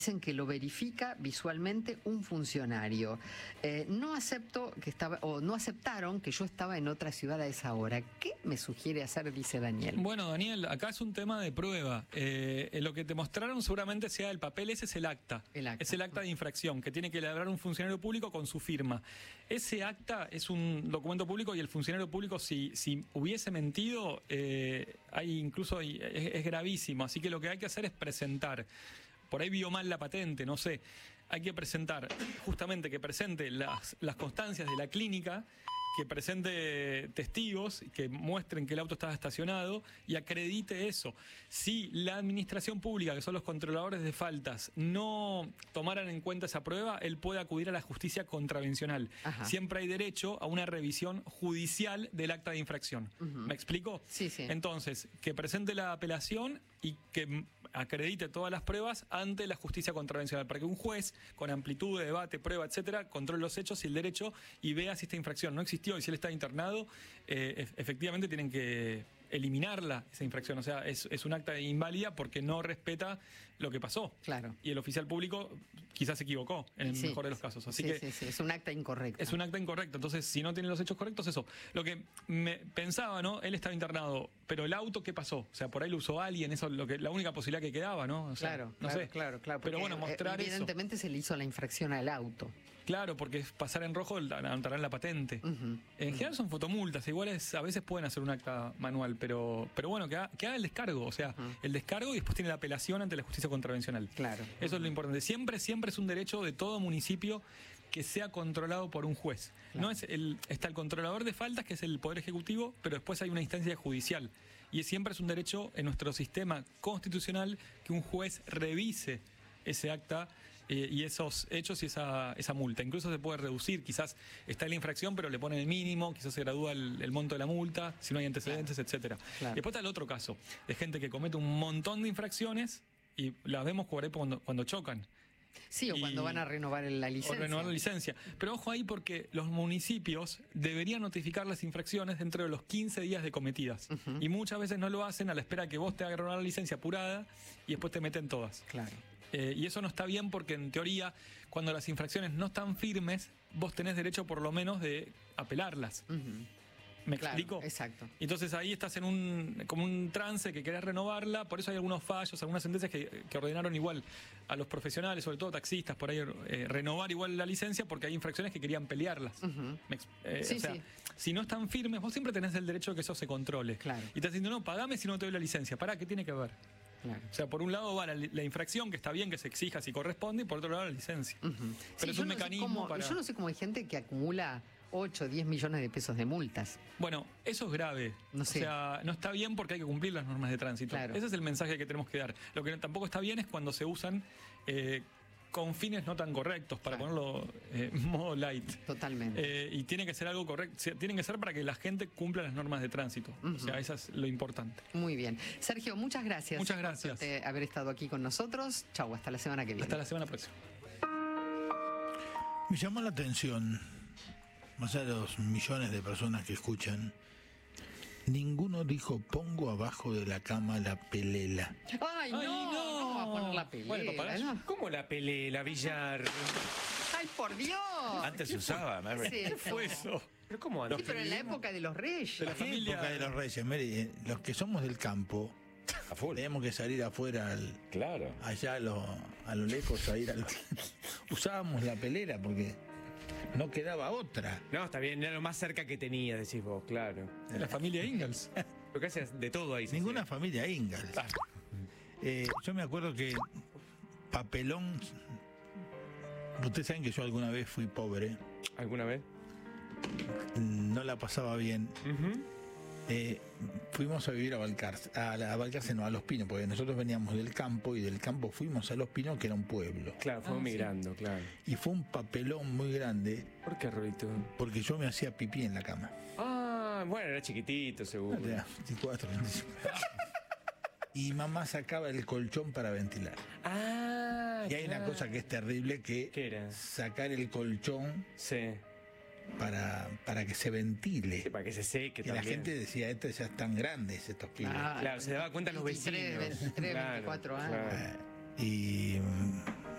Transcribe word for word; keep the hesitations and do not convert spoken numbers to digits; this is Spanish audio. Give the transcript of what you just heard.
Dicen que lo verifica visualmente un funcionario. Eh, no acepto que estaba, o no aceptaron que yo estaba en otra ciudad a esa hora. ¿Qué me sugiere hacer? Dice Daniel. Bueno, Daniel, acá es un tema de prueba. Eh, lo que te mostraron seguramente sea el papel, ese es el acta. El acta. Es el acta de infracción que tiene que elaborar un funcionario público con su firma. Ese acta es un documento público y el funcionario público, si, si hubiese mentido, eh, hay incluso es, es gravísimo. Así que lo que hay que hacer es presentar. Por ahí vio mal la patente, no sé. Hay que presentar, justamente que presente las, las constancias de la clínica, que presente testigos que muestren que el auto estaba estacionado y acredite eso. Si la administración pública, que son los controladores de faltas, no tomaran en cuenta esa prueba, él puede acudir a la justicia contravencional. Ajá. Siempre hay derecho a una revisión judicial del acta de infracción. Uh-huh. ¿Me explico? Sí, sí. Entonces, que presente la apelación y que acredite todas las pruebas ante la justicia contravencional, para que un juez, con amplitud de debate, prueba, etcétera, controle los hechos y el derecho y vea si esta infracción no existió y si él está internado, eh, efectivamente tienen que eliminarla, esa infracción. O sea, es, es un acta inválida porque no respeta lo que pasó. Claro. Y el oficial público quizás se equivocó, en el sí, mejor de los casos. Así sí, que sí, sí, es un acta incorrecta. Es un acta incorrecta. Entonces, si no tiene los hechos correctos, eso. Lo que me pensaba, ¿no? Él estaba internado, pero el auto, ¿qué pasó? O sea, por ahí lo usó alguien, eso es lo que, la única posibilidad que quedaba, ¿no? O sea, claro, no claro, sé. claro, claro. Pero bueno, mostrar evidentemente eso. se le hizo la infracción al auto. Claro, porque pasar en rojo anotarán la patente. Uh-huh. En uh-huh. general son fotomultas, iguales a veces pueden hacer un acta manual, pero, pero bueno, que haga, que haga el descargo, o sea, uh-huh. el descargo y después tiene la apelación ante la justicia contravencional. Claro. Eso uh-huh. es lo importante. Siempre, siempre es un derecho de todo municipio que sea controlado por un juez. Claro. No es el, está el controlador de faltas, que es el Poder Ejecutivo, pero después hay una instancia judicial. Y siempre es un derecho en nuestro sistema constitucional que un juez revise ese acta eh, y esos hechos y esa, esa multa. Incluso se puede reducir, quizás está en la infracción, pero le ponen el mínimo, quizás se gradúa el, el monto de la multa, si no hay antecedentes, claro. etcétera. Claro. Después está el otro caso, de gente que comete un montón de infracciones y las vemos cuando, cuando chocan. Sí, o y, cuando van a renovar la licencia. O renovar la licencia. Pero ojo ahí porque los municipios deberían notificar las infracciones dentro de los quince días de cometidas. Uh-huh. Y muchas veces no lo hacen a la espera que vos te hagas renovar la licencia apurada y después te meten todas. Claro. Eh, y eso no está bien porque en teoría, cuando las infracciones no están firmes, vos tenés derecho por lo menos de apelarlas. Uh-huh. ¿Me claro, explico? Exacto. Entonces ahí estás en un como un trance que querés renovarla, por eso hay algunos fallos, algunas sentencias que, que ordenaron igual a los profesionales, sobre todo taxistas, por ahí eh, renovar igual la licencia porque hay infracciones que querían pelearlas. Uh-huh. eh, sí, o sea, sí. si no están firmes, vos siempre tenés el derecho de que eso se controle. Claro. Y estás diciendo, no, pagame si no te doy la licencia. Pará, ¿qué tiene que ver? Claro. O sea, por un lado va la, la infracción, que está bien que se exija si corresponde, y por otro lado la licencia. Uh-huh. Pero sí, es un no mecanismo cómo, para... Yo no sé cómo hay gente que acumula ocho, diez millones de pesos de multas. Bueno, eso es grave. No sé. O sea, no está bien porque hay que cumplir las normas de tránsito. Claro. Ese es el mensaje que tenemos que dar. Lo que tampoco está bien es cuando se usan eh, con fines no tan correctos, para claro. ponerlo en eh, modo light. Totalmente. Eh, y tiene que ser algo correcto. Tienen que ser para que la gente cumpla las normas de tránsito. Uh-huh. O sea, eso es lo importante. Muy bien. Sergio, muchas gracias. Muchas gracias. por haber estado aquí con nosotros. Chau, hasta la semana que viene. Hasta la semana próxima. Me llamó la atención, más allá de los millones de personas que escuchan, ninguno dijo pongo abajo de la cama la pelela. ¡Ay, no! Ay, no. no va a poner la pelela. Bueno, papá, ¿no? ¿Cómo la pelela, Villar? ¡Ay, por Dios! Antes se usaba, Mary. Sí, ¿Qué fue eso? ¿Pero cómo? Sí, pero en la época de los reyes. De la familia. época de los reyes, Mary, los que somos del campo, tenemos que salir afuera, al, claro. allá a lo, a lo lejos, a ir al... Usábamos la pelera porque... no quedaba otra. No, está bien, era lo más cerca que tenía, decís vos, claro. De la familia Ingalls. Lo que haces de todo ahí. Ninguna sí. familia Ingalls. Ah. Eh, yo me acuerdo que papelón... Ustedes saben que yo alguna vez fui pobre. ¿Alguna vez? No la pasaba bien. Uh-huh. Eh, fuimos a vivir a Balcarce, a, a Balcarce no, a Los Pinos, porque nosotros veníamos del campo y del campo fuimos a Los Pinos, que era un pueblo. Claro, fue ah, migrando, sí. claro. Y fue un papelón muy grande. ¿Por qué, Rolito? Porque yo me hacía pipí en la cama. Ah, bueno, era chiquitito, seguro. Era veinticuatro, veinticinco. Y mamá sacaba el colchón para ventilar. Ah, y hay claro. una cosa que es terrible, que ¿qué era? Sacar el colchón sí. para, para que se ventile. Sí, para que se seque y también. la gente decía, estos ya están grandes estos pibes. Ah, claro, se daba cuenta los vecinos. veintitrés, veinticuatro años. Claro. Eh, y